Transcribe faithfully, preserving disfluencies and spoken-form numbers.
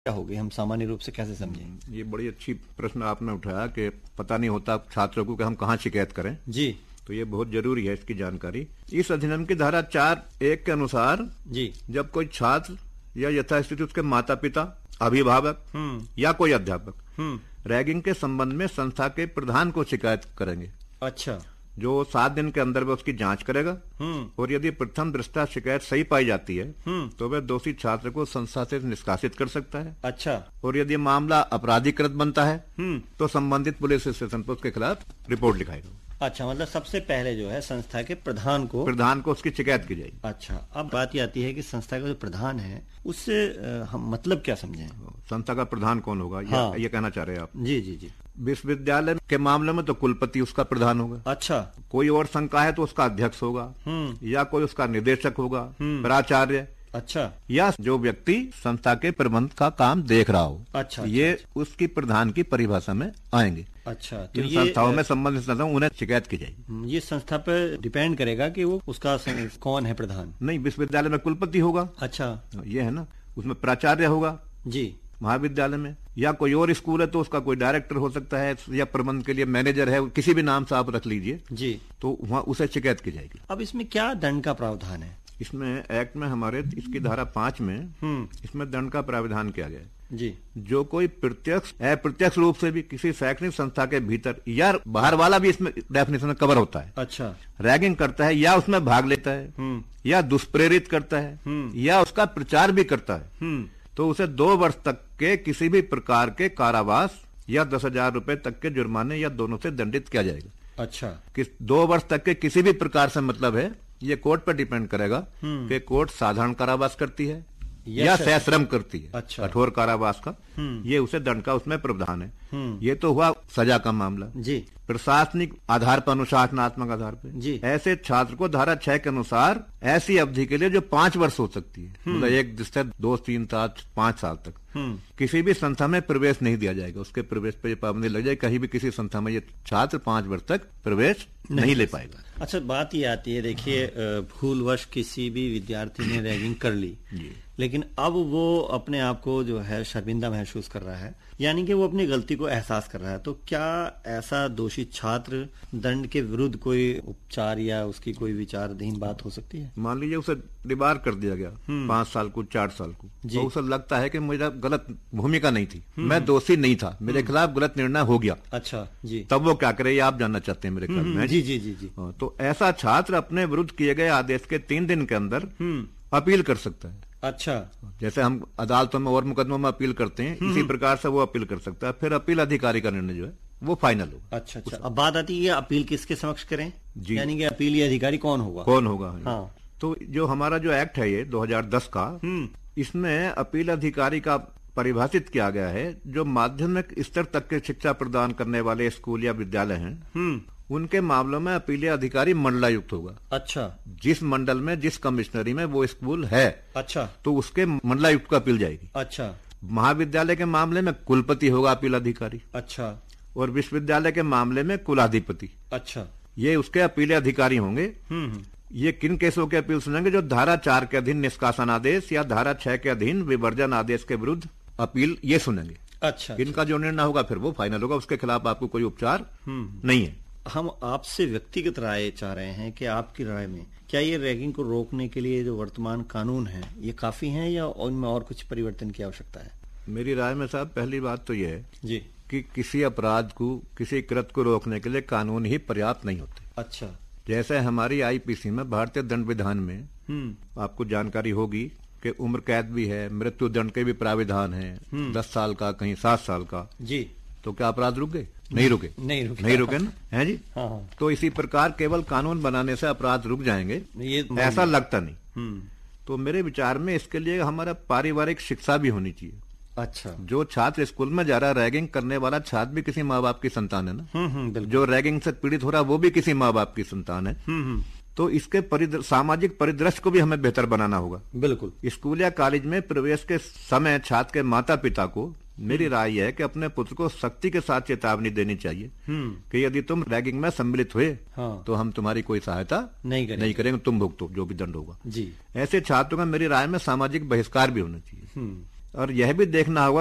क्या होगी, हम सामान्य रूप से कैसे समझें? ये बड़ी अच्छी प्रश्न आपने उठाया कि पता नहीं होता छात्रों को कि हम कहाँ शिकायत करें जी। तो ये बहुत जरूरी है इसकी जानकारी। इस अधिनियम की धारा चार एक के अनुसार जी जब कोई छात्र या यथास्थिति उसके माता पिता, अभिभावक या कोई अध्यापक रैगिंग के संबंध में संस्था के प्रधान को शिकायत करेंगे, अच्छा, जो सात दिन के अंदर वह उसकी जांच करेगा और यदि प्रथम दृष्टा शिकायत सही पाई जाती है तो वह दोषी छात्र को संस्था से निष्कासित कर सकता है। अच्छा, और यदि मामला अपराधीकृत बनता है तो संबंधित पुलिस स्टेशन पर उसके खिलाफ रिपोर्ट लिखाएगा। अच्छा, मतलब सबसे पहले जो है संस्था के प्रधान को प्रधान को उसकी शिकायत की जाएगी। अच्छा, अब बात ये आती है कि संस्था का जो प्रधान है उससे अ, हम मतलब क्या समझें? संस्था का प्रधान कौन होगा, हाँ। ये कहना चाह रहे हैं आप? जी जी जी। विश्वविद्यालय के मामले में तो कुलपति उसका प्रधान होगा। अच्छा, कोई और संकाय है तो उसका अध्यक्ष होगा या कोई उसका निदेशक होगा, प्राचार्य, अच्छा, या जो व्यक्ति संस्था के प्रबंध का काम देख रहा हो। अच्छा, ये अच्छा, उसकी प्रधान की परिभाषा में आएंगे। अच्छा, तो इन ये संस्थाओं में संबंधित संस्थाओं उन्हें शिकायत की जाएगी। ये संस्था पर डिपेंड करेगा कि वो उसका सं- कौन है प्रधान। नहीं, विश्वविद्यालय में कुलपति होगा, अच्छा ये है ना, उसमें प्राचार्य होगा जी। महाविद्यालय में, या कोई और स्कूल है तो उसका कोई डायरेक्टर हो सकता है या प्रबंध के लिए मैनेजर है, किसी भी नाम से आप रख लीजिए जी। तो वहाँ उसे शिकायत की जाएगी। अब इसमें क्या दंड का प्रावधान है? इसमें एक्ट में हमारे इसकी धारा पांच में इसमें दंड का प्रावधान किया गया है। जी। जो कोई प्रत्यक्ष अप्रत्यक्ष रूप से भी किसी शैक्षणिक संस्था के भीतर या बाहर वाला भी इसमें डेफिनेशन में कवर होता है, अच्छा, रैगिंग करता है या उसमें भाग लेता है या दुष्प्रेरित करता है या उसका प्रचार भी करता है तो उसे दो वर्ष तक के किसी भी प्रकार के कारावास या दस हजार रूपये तक के जुर्माने या दोनों से दंडित किया जाएगा। अच्छा, कि दो वर्ष तक के किसी भी प्रकार से मतलब है ये कोर्ट पर डिपेंड करेगा कि कोर्ट साधारण कारावास करती है या सश्रम करती है, अच्छा, कठोर कारावास का, ये उसे दंड का उसमें प्रावधान है। ये तो हुआ सजा का मामला जी। प्रशासनिक आधार पर, अनुशासनात्मक आधार पर जी। ऐसे छात्र को धारा छह के अनुसार ऐसी अवधि के लिए जो पांच वर्ष हो सकती है, मतलब एक जिससे दो तीन सात पांच साल तक किसी भी संस्था में प्रवेश नहीं दिया जाएगा। उसके प्रवेश पे पाबंदी लग जाए, कहीं भी किसी संस्था में ये छात्र पांच वर्ष तक प्रवेश नहीं, नहीं ले पाएगा। अच्छा, बात ये आती है, देखिए भूलवश किसी भी विद्यार्थी ने रैगिंग कर ली लेकिन अब वो अपने आप को जो है शर्मिंदा महसूस कर रहा है, यानी कि वो अपनी गलती को एहसास कर रहा है, तो क्या ऐसा दोषी छात्र दंड के विरुद्ध कोई उपचार या उसकी कोई विचाराधीन बात हो सकती है? मान लीजिए उसे डिबार कर दिया गया पांच साल को, चार साल को, तो उसे लगता है कि मेरा गलत भूमिका नहीं थी, मैं दोषी नहीं था, मेरे खिलाफ गलत निर्णय हो गया। अच्छा जी। तब वो क्या करे, ये आप जानना चाहते हैं मेरे ख्याल में? जी जी जी जी। तो ऐसा छात्र अपने विरुद्ध किए गए आदेश के तीन दिन के अंदर अपील कर सकता है। अच्छा, जैसे हम अदालतों में और मुकदमों में अपील करते हैं, इसी प्रकार से वो अपील कर सकता है, फिर अपील अधिकारी का निर्णय जो है वो फाइनल होगा। अच्छा अच्छा। अब बात आती है अपील किसके समक्ष करें, यानी कि अपीली अधिकारी कौन होगा? कौन होगा? हाँ। तो जो हमारा जो एक्ट है ये दो हज़ार दस का, इसमें अपील अधिकारी का परिभाषित किया गया है जो माध्यमिक स्तर तक के शिक्षा प्रदान करने वाले स्कूल या विद्यालय हैं, उनके मामलों में अपीलीय अधिकारी मंडलायुक्त होगा। अच्छा, जिस मंडल में, जिस कमिश्नरी में वो स्कूल है, अच्छा, तो उसके मंडलायुक्त को अपील जाएगी। अच्छा। महाविद्यालय के मामले में कुलपति होगा अपील अधिकारी। अच्छा। और विश्वविद्यालय के मामले में कुलाधिपति। अच्छा। ये उसके अपीलीय अधिकारी होंगे। ये किन केसों के अपील सुनेंगे? जो धारा चार के अधीन निष्कासन आदेश या धारा छह के अधीन विवर्जन आदेश के विरुद्ध अपील ये सुनेंगे। अच्छा। इनका जो निर्णय होगा फिर वो फाइनल होगा, उसके खिलाफ आपको कोई उपचार नहीं है। हम आपसे व्यक्तिगत राय चाह रहे हैं कि आपकी राय में क्या ये रैगिंग को रोकने के लिए जो वर्तमान कानून है ये काफी हैं या उनमें और कुछ परिवर्तन की आवश्यकता है? मेरी राय में साहब पहली बात तो ये है जी कि किसी अपराध को, किसी कृत्य को रोकने के लिए कानून ही पर्याप्त नहीं होते। अच्छा। जैसे हमारी आईपीसी में, भारतीय दंड विधान में, आपको जानकारी होगी कि उम्र कैद भी है, मृत्यु दंड के भी प्राविधान है, दस साल का, कहीं सात साल का। जी। तो क्या अपराध रुक गए? नहीं रुके। नहीं रुके नहीं रुके ना, है जी। हाँ हाँ। तो इसी प्रकार केवल कानून बनाने से अपराध रुक जाएंगे ये ऐसा लगता नहीं। तो मेरे विचार में इसके लिए हमारा पारिवारिक शिक्षा भी होनी चाहिए। अच्छा। जो छात्र स्कूल में जा रहा है, रैगिंग करने वाला छात्र भी किसी माँ बाप की संतान है ना। हम्म, जो रैगिंग से पीड़ित हो रहा है वो भी किसी माँ बाप की संतान है। तो इसके परिदृ, सामाजिक परिदृश्य को भी हमें बेहतर बनाना होगा। बिल्कुल। स्कूल या कॉलेज में प्रवेश के समय छात्र के माता पिता को, मेरी राय है कि अपने पुत्र को सख्ती के साथ चेतावनी देनी चाहिए कि यदि तुम रैगिंग में सम्मिलित हुए हाँ। तो हम तुम्हारी कोई सहायता नहीं करेंगे, नहीं करेंगे, तुम भुगतो जो भी दंड होगा। जी। ऐसे छात्रों का मेरी राय में सामाजिक बहिष्कार भी होना चाहिए। और यह भी देखना होगा